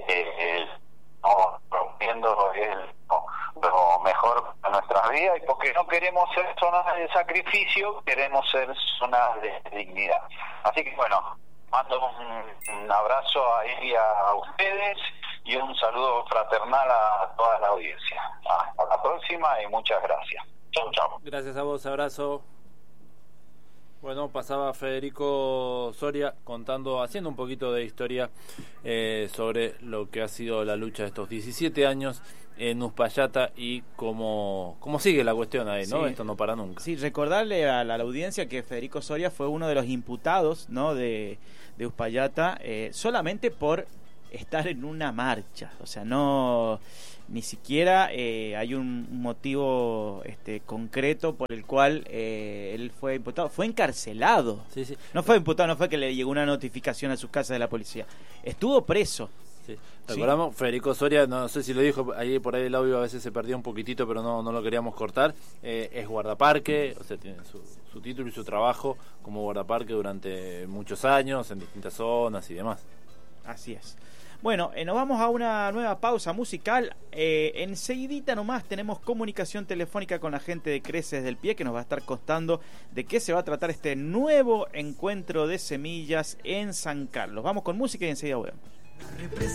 estamos rompiendo lo mejor para nuestras vidas, y porque no queremos ser zonas de sacrificio, queremos ser zonas de dignidad. Así que bueno, mando un abrazo ahí a ustedes y un saludo fraternal a toda la audiencia. Hasta la próxima y muchas gracias. Chau, chau. Gracias a vos, abrazo. Bueno, pasaba Federico Soria haciendo un poquito de historia sobre lo que ha sido la lucha de estos 17 años en Uspallata y cómo sigue la cuestión ahí, ¿no? Sí. Esto no para nunca. Sí, recordarle a la audiencia que Federico Soria fue uno de los imputados, ¿no?, de Uspallata, solamente por estar en una marcha. O sea, no, ni siquiera hay un motivo concreto por el cual él fue imputado. Fue encarcelado. Sí, sí. No fue imputado, no fue que le llegó una notificación a su casa de la policía. Estuvo preso. Sí. Recordamos, sí. Federico Soria, no sé si lo dijo, ahí por ahí el audio a veces se perdía un poquitito, pero no lo queríamos cortar. Es guardaparque, o sea, tiene su título y su trabajo como guardaparque durante muchos años en distintas zonas y demás. Así es. Bueno, nos vamos a una nueva pausa musical. Enseguidita nomás tenemos comunicación telefónica con la gente de Creces del Pie, que nos va a estar contando de qué se va a tratar este nuevo encuentro de semillas en San Carlos. Vamos con música y enseguida volvemos.